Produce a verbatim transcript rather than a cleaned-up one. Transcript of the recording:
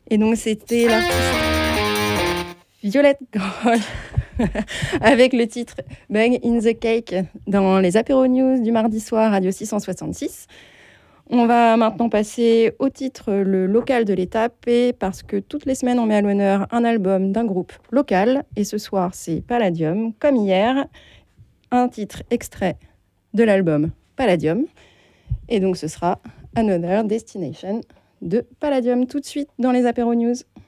Et donc, c'était l'artiste Violette Groll avec le titre Bug in the Cake dans les apéros news du mardi soir, Radio six cent soixante-six. On va maintenant passer au titre le local de l'étape, et parce que toutes les semaines, on met à l'honneur un album d'un groupe local. Et ce soir, c'est Palladium, comme hier, un titre extrait de l'album Palladium. Et donc, ce sera Another Destination de Palladium, tout de suite dans les apéros news.